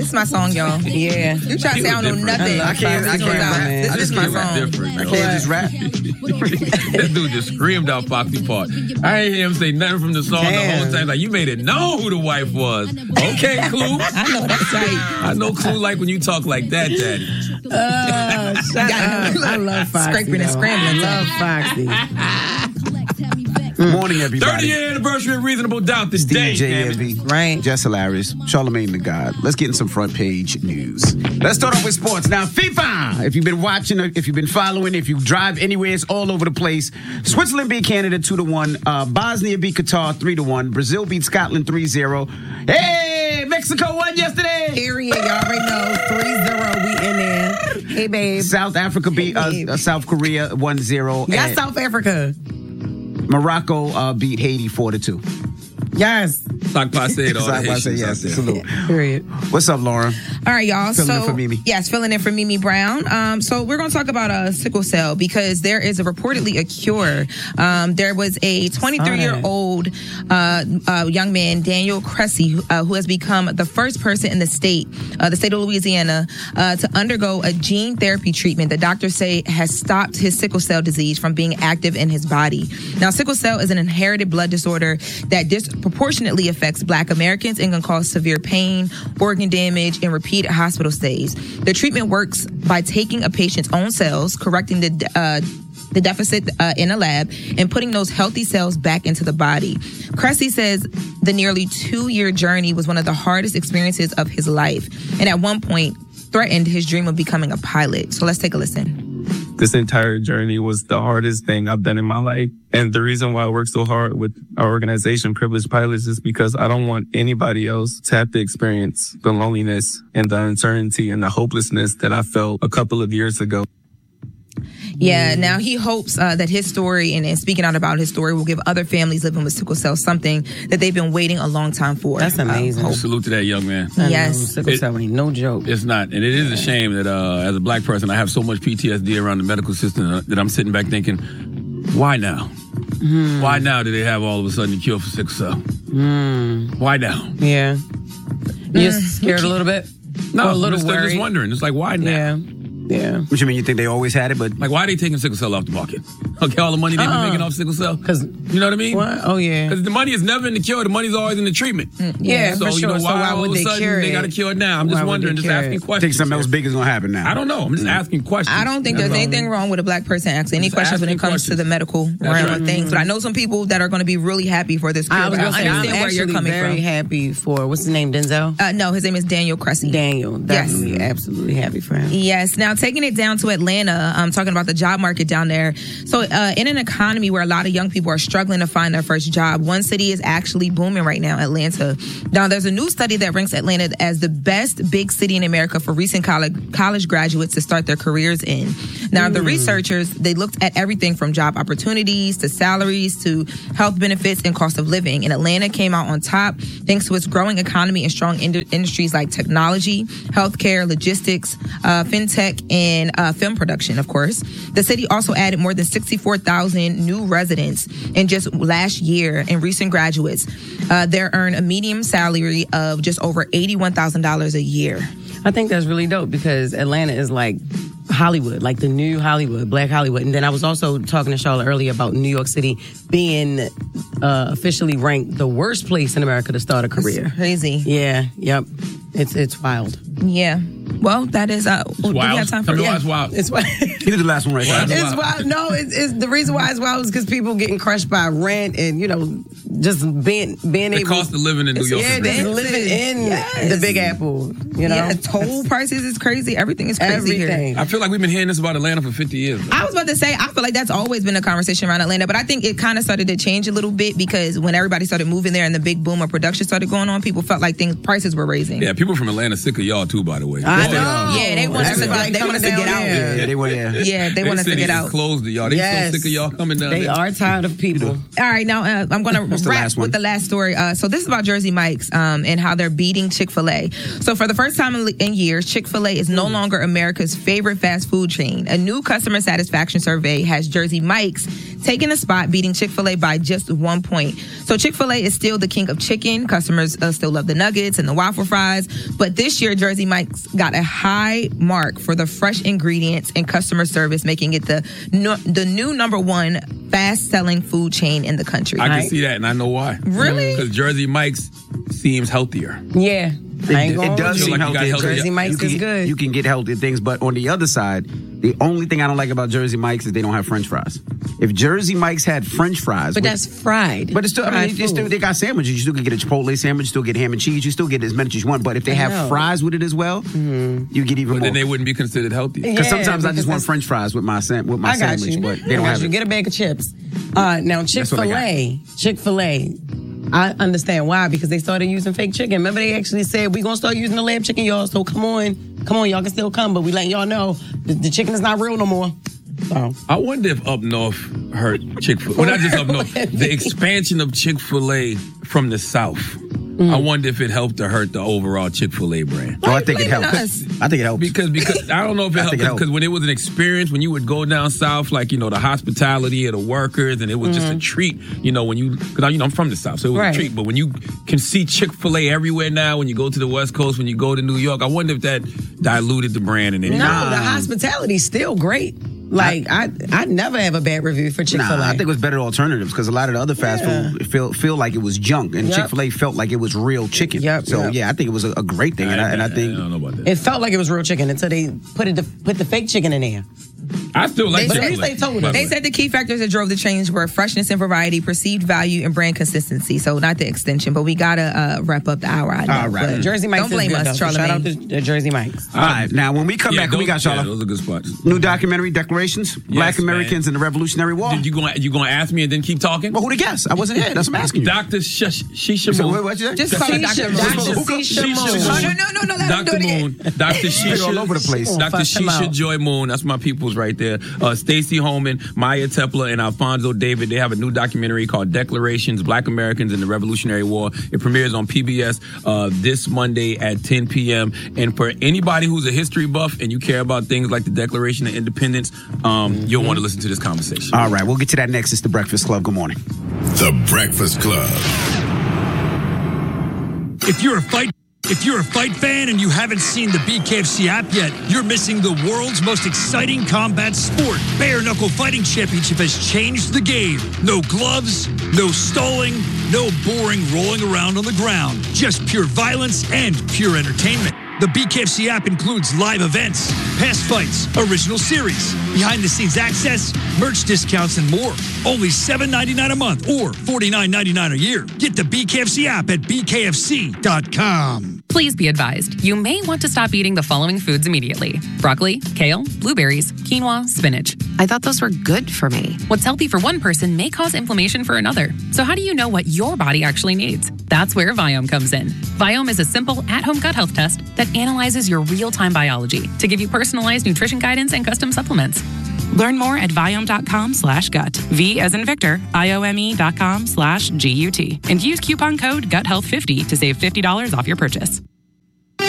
This is my song, y'all. Yeah. You try to say I don't know nothing. I can't This is my song. Different, I can't just rap. That dude just screamed out Foxy part. I ain't hear him say nothing from the song the whole time. Like, you made it known who the wife was. Okay, Clue. I know that's right. I know Clue like when you talk like that, Daddy. Shut up. I love Foxy. Scraping and scrambling. I love Foxy. Morning, everybody. 30th anniversary of Reasonable Doubt today. JMV. Right. Jess Hilarious. Charlamagne the God. Let's get in some front page news. Let's start off with sports. Now, FIFA. If you've been watching, if you've been following, if you drive anywhere, it's all over the place. Switzerland beat Canada 2-1. Bosnia beat Qatar 3-1. Brazil beat Scotland 3-0. Hey, Mexico won yesterday. Period. Y'all already know. 3-0. We in there. Hey, babe. South Africa beat South Korea 1-0. Yes, South Africa. Morocco beat Haiti 4-2. Yes. Like I said, all the Like I said, Haitians yes. out there. Salute. Period. What's up, Lauren? All right, y'all. Filling in for Mimi. Yes, filling in for Mimi Brown. So we're going to talk about sickle cell because there is reportedly a cure. There was a 23-year-old young man, Daniel Cressy, who has become the first person in the state of Louisiana, to undergo a gene therapy treatment that doctors say has stopped his sickle cell disease from being active in his body. Now, sickle cell is an inherited blood disorder that disproportionately affects Black Americans and can cause severe pain, organ damage, and repeated hospital stays. The treatment works by taking a patient's own cells, correcting the deficit in a lab, and putting those healthy cells back into the body. Cressy says the nearly 2-year journey was one of the hardest experiences of his life, and at one point threatened his dream of becoming a pilot. So let's take a listen. This entire journey was the hardest thing I've done in my life. And the reason why I work so hard with our organization, Privileged Pilots, is because I don't want anybody else to have to experience the loneliness and the uncertainty and the hopelessness that I felt a couple of years ago. Yeah, now he hopes that his story and speaking out about his story will give other families living with sickle cell something that they've been waiting a long time for. That's amazing. Salute to that young man. Yes. Sickle cell ain't no joke. It's not. And it is a shame that as a Black person, I have so much PTSD around the medical system that I'm sitting back thinking, why now? Why now do they have all of a sudden a cure for sickle cell? Why now? Yeah. You scared a little bit? No, a little I'm worried. just wondering. It's like, why now? Yeah. Yeah. What you mean? You think they always had it, but Like, why are they taking sickle cell off the market? Okay, all the money they've been making off sickle cell? Because You know what I mean? what? Oh yeah. Because the money is never in the cure. The money's always in the treatment. Yeah, So, for sure. you know, So why why all would of a they sudden cure they it? got to cure it now? I'm just Why would wondering, they just cure asking it? I questions. think something else big is gonna happen now. I don't know. I'm just asking questions. I don't think there's anything wrong with a Black person asking any Just questions when it asking comes to the questions. medical That's realm right. of things. But I know some people that are going to be really happy for this cure. I was But gonna say, I'm understand where you're actually coming very from. happy for, what's his name, Denzel? No, his name is Daniel Cressy. Daniel. Definitely, absolutely happy for him. Yes. Now, taking it down to Atlanta, I'm talking about the job market down there. So in an economy where a lot of young people are struggling to find their first job, one city is actually booming right now, Atlanta. Now, there's a new study that ranks Atlanta as the best big city in America for recent college graduates to start their careers in. Now, the researchers, they looked at everything from job opportunities to salaries to health benefits and cost of living. And Atlanta came out on top thanks to its growing economy and strong industries like technology, healthcare, logistics, fintech, and film production, of course. The city also added more than 64,000 new residents in just last year, and recent graduates. They earn a median salary of just over $81,000 a year. I think that's really dope because Atlanta is like Hollywood, like the new Hollywood, Black Hollywood. And then I was also talking to Charlotte earlier about New York City being officially ranked the worst place in America to start a career. It's crazy. Yeah, yep. It's wild. Yeah. Well, that is... do we have time for Tell me why it's wild. It's wild. You did the last one right now. It's wild. No, it's the reason why it's wild is because people getting crushed by rent and, you know, just being The able... cost of living in New York Yeah, is just crazy. living in the Big Apple, you know? Yeah, toll prices is crazy. Everything is crazy Everything. here. I feel like we've been hearing this about Atlanta for 50 years. I was about to say, I feel like that's always been a conversation around Atlanta, but I think it kind of started to change a little bit because when everybody started moving there and the big boom of production started going on, people felt like prices were raising. Yeah, people from Atlanta sick of y'all too, by the way. I know. Yeah, they want us to Everybody get coming out. down there. Yeah, they were there. Yeah, they want us to city get is out. closed to y'all. They Yes. so sick of y'all coming down They there. are tired of people. All right, now I'm going to the wrap last one? with the last story. So this is about Jersey Mike's and how they're beating Chick-fil-A. So for the first time in years, Chick-fil-A is no longer America's favorite fast food chain. A new customer satisfaction survey has Jersey Mike's taking the spot, beating Chick-fil-A by just 1 point. So Chick-fil-A is still the king of chicken. Customers still love the nuggets and the waffle fries. But this year, Jersey Mike's got a high mark for the fresh ingredients and customer service, making it the new number one fast-selling food chain in the country. I can see that, and I know why. Really? Because Jersey Mike's seems healthier. Yeah. It does seem like you got healthy. healthy. Jersey Mike's is good. You can get healthy things, but on the other side, the only thing I don't like about Jersey Mike's is they don't have French fries. If Jersey Mike's had French fries, But that's fried. but it's still, I mean, Fried it's still, food. they got sandwiches. You still can get a Chipotle sandwich, you still get ham and cheese, you still get as many as you want. But if they have know. fries with it as well, you get even But more. then they wouldn't be considered healthy. Because sometimes I just want that's- French fries with my I got sandwich, you. but they don't have you. it. Get a bag of chips. Now Chick-fil-A, I understand why, because they started using fake chicken. Remember they actually said, we're going to start using the lab chicken, y'all, so come on, y'all can still come, but we letting y'all know the chicken is not real no more. So. I wonder if up north hurt Chick-fil-A. Well, not just up north. The expansion of Chick-fil-A from the south. I wonder if it helped or hurt the overall Chick-fil-A brand. Oh, I think it blaming helps. us? I think it helps. Because I don't know if it I think helped it helped. because when it was an experience, when you would go down south, like, you know, the hospitality of the workers, and it was just a treat, you know, when because I'm from the south, so it was Right. a treat. But when you can see Chick-fil-A everywhere now, when you go to the West Coast, when you go to New York, I wonder if that diluted the brand in any No, way. the hospitality's still great. Like, I never have a bad review for Chick-fil-A. Nah, I think it was better alternatives because a lot of the other fast food feel like it was junk, and Yep. Chick-fil-A felt like it was real chicken. Yep, So yep. yeah, I think it was a great thing, and I think I don't know about that. It felt like it was real chicken until they put the fake chicken in there. I still like But at Chick-fil-A. least they told us. by the They way. said the key factors that drove the change were freshness and variety, perceived value, and brand consistency. So not the extension, but we gotta wrap up the hour. I know, All right. but Jersey Mike's don't blame is good, us, though. So shout out Charlamagne. to Jersey Mike's. all right. Now when we come back, we got y'all those are good spots. new documentary, Declarations, Black Americans in the Revolutionary War. You gonna ask me and then keep talking? Well, who to guess? I wasn't here. That's what I'm asking you. Dr. Shisha So, Moon. what'd you say? Just call it Dr. Moon. Shisha Moon. Oh, no, let him Dr. do it Moon, Dr. Shisha, all over the place. Dr. Fuss him Shisha out. Joy Moon, that's my peoples right there. Stacey Holman, Maya Tepler, and Alfonso David. They have a new documentary called Declarations: Black Americans in the Revolutionary War. It premieres on PBS this Monday at 10 p.m. And for anybody who's a history buff and you care about things like the Declaration of Independence, you'll want to listen to this conversation. All right, we'll get to that next. It's the Breakfast Club. Good morning. The Breakfast Club. If you're a fight fan and you haven't seen the BKFC app yet, you're missing the world's most exciting combat sport. Bare Knuckle Fighting Championship has changed the game. No gloves, no stalling, no boring rolling around on the ground. Just pure violence and pure entertainment. The BKFC app includes live events, past fights, original series, behind-the-scenes access, merch discounts, and more. Only $7.99 a month or $49.99 a year. Get the BKFC app at bkfc.com. Please be advised, you may want to stop eating the following foods immediately. Broccoli, kale, blueberries, quinoa, spinach. I thought those were good for me. What's healthy for one person may cause inflammation for another. So how do you know what your body actually needs? That's where Viome comes in. Viome is a simple at-home gut health test that analyzes your real-time biology to give you personalized nutrition guidance and custom supplements. Learn more at Viome.com/gut. V as in Victor, IOME.com/GUT. And use coupon code GUTHEALTH50 to save $50 off your purchase.